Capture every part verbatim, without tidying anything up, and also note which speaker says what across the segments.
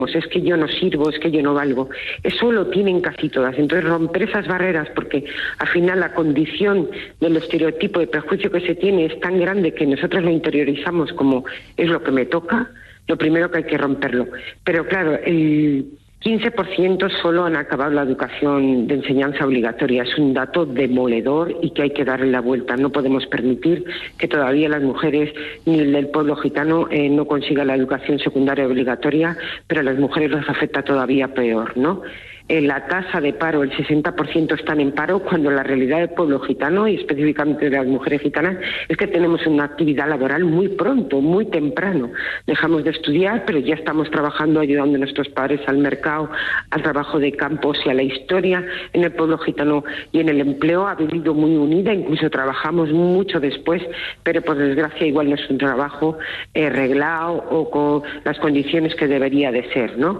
Speaker 1: pues es que yo no sirvo, es que yo no valgo. Eso lo tienen casi todas. Entonces romper esas barreras, porque al final la condición del estereotipo de prejuicio que se tiene es tan grande que nosotros lo interiorizamos como es lo que me toca, lo primero que hay que romperlo. Pero claro, el quince por ciento solo han acabado la educación de enseñanza obligatoria. Es un dato demoledor y que hay que darle la vuelta. No podemos permitir que todavía las mujeres ni el del pueblo gitano eh, no consigan la educación secundaria obligatoria, pero a las mujeres les afecta todavía peor, ¿no? En la tasa de paro, el sesenta por ciento están en paro, cuando la realidad del pueblo gitano, y específicamente de las mujeres gitanas, es que tenemos una actividad laboral muy pronto, muy temprano. Dejamos de estudiar, pero ya estamos trabajando, ayudando a nuestros padres al mercado, al trabajo de campo. O sea, la historia en el pueblo gitano y en el empleo ha vivido muy unida, incluso trabajamos mucho después, pero por desgracia igual no es un trabajo eh, reglado o con las condiciones que debería de ser, ¿no?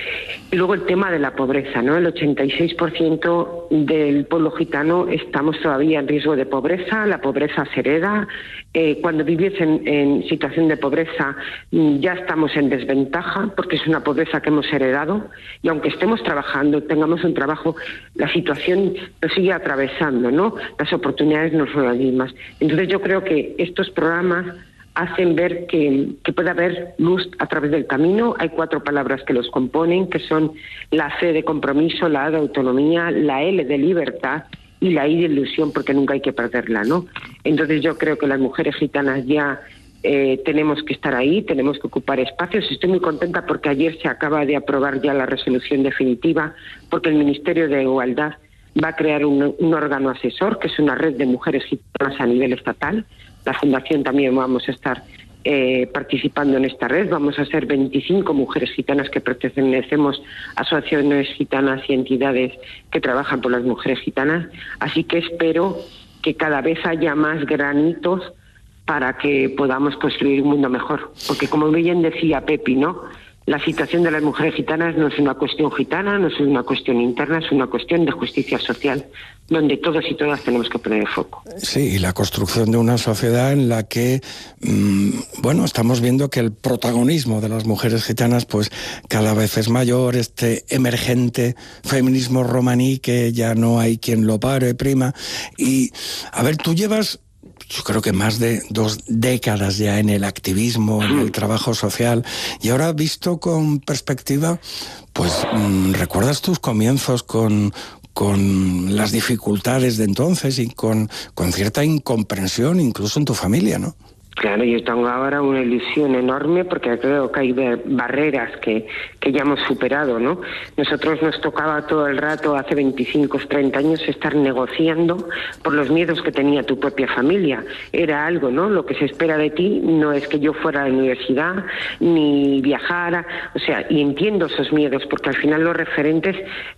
Speaker 1: Y luego el tema de la pobreza, ¿no? El ochenta y seis por ciento del pueblo gitano estamos todavía en riesgo de pobreza. La pobreza se hereda. Eh, cuando vives en, en situación de pobreza ya estamos en desventaja porque es una pobreza que hemos heredado, y aunque estemos trabajando, tengamos un trabajo, la situación nos sigue atravesando, ¿no? Las oportunidades no son las mismas. Entonces yo creo que estos programas hacen ver que, que puede haber luz a través del camino. Hay cuatro palabras que los componen, que son la C de compromiso, la A de autonomía, la L de libertad y la I de ilusión, porque nunca hay que perderla, ¿no? Entonces yo creo que las mujeres gitanas ya eh, tenemos que estar ahí, tenemos que ocupar espacios. Estoy muy contenta porque ayer se acaba de aprobar ya la resolución definitiva, porque el Ministerio de Igualdad va a crear un, un órgano asesor, que es una red de mujeres gitanas a nivel estatal. La Fundación también vamos a estar eh, participando en esta red. Vamos a ser veinticinco mujeres gitanas que pertenecemos a asociaciones gitanas y entidades que trabajan por las mujeres gitanas. Así que espero que cada vez haya más granitos para que podamos construir un mundo mejor. Porque como bien decía Pepi, ¿no? La situación de las mujeres gitanas no es una cuestión gitana, no es una cuestión interna, es una cuestión de justicia social, donde todos y todas tenemos que poner el foco.
Speaker 2: Sí, y la construcción de una sociedad en la que, mmm, bueno, estamos viendo que el protagonismo de las mujeres gitanas pues cada vez es mayor, este emergente feminismo romaní que ya no hay quien lo pare, prima. Y, a ver, tú llevas... yo creo que más de dos décadas ya en el activismo, en el trabajo social, y ahora visto con perspectiva, pues mmm, ¿recuerdas tus comienzos con, con las dificultades de entonces y con, con cierta incomprensión incluso en tu familia, ¿no?
Speaker 1: Claro, yo tengo ahora una ilusión enorme porque creo que hay barreras que, que ya hemos superado, ¿no? Nosotros nos tocaba todo el rato, hace veinticinco, treinta años, estar negociando por los miedos que tenía tu propia familia. Era algo, ¿no? Lo que se espera de ti no es que yo fuera a la universidad ni viajara, o sea, y entiendo esos miedos porque al final los referentes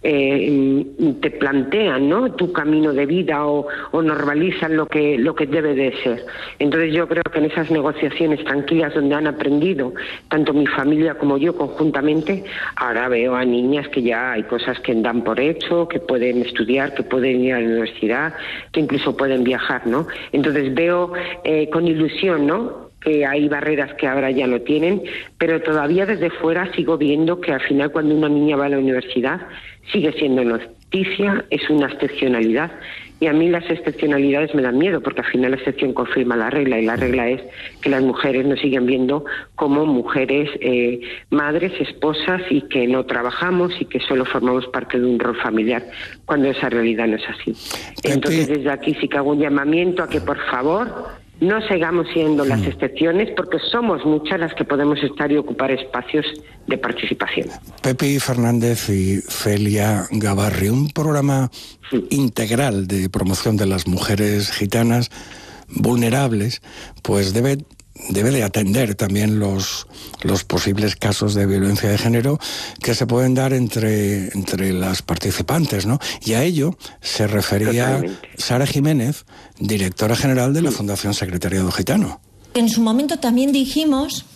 Speaker 1: eh, te plantean, ¿no? Tu camino de vida o, o normalizan lo que, lo que debe de ser. Entonces yo creo que en esas negociaciones tranquilas donde han aprendido tanto mi familia como yo conjuntamente, ahora veo a niñas que ya hay cosas que dan por hecho, que pueden estudiar, que pueden ir a la universidad, que incluso pueden viajar, ¿no? Entonces veo eh, con ilusión, ¿no?, que hay barreras que ahora ya no tienen, pero todavía desde fuera sigo viendo que al final cuando una niña va a la universidad sigue siendo noticia, es una excepcionalidad. Y a mí las excepcionalidades me dan miedo, porque al final la excepción confirma la regla, y la regla es que las mujeres nos siguen viendo como mujeres, eh, madres, esposas, y que no trabajamos y que solo formamos parte de un rol familiar, cuando esa realidad no es así. Entonces desde aquí sí que hago un llamamiento a que por favor no sigamos siendo las excepciones, porque somos muchas las que podemos estar y ocupar espacios de participación.
Speaker 2: Pepi Fernández y Celia Gabarri, un programa sí. integral de promoción de las mujeres gitanas vulnerables, pues debe, debe de atender también los, los posibles casos de violencia de género que se pueden dar entre, entre las participantes, ¿no? Y a ello se refería Totalmente. Sara Jiménez, directora general de la Fundación Secretariado Gitano.
Speaker 3: En su momento también dijimos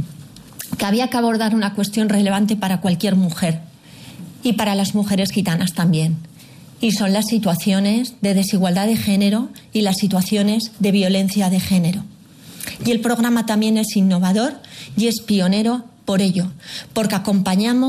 Speaker 3: que había que abordar una cuestión relevante para cualquier mujer y para las mujeres gitanas también, y son las situaciones de desigualdad de género y las situaciones de violencia de género. Y el programa también es innovador y es pionero por ello, porque acompañamos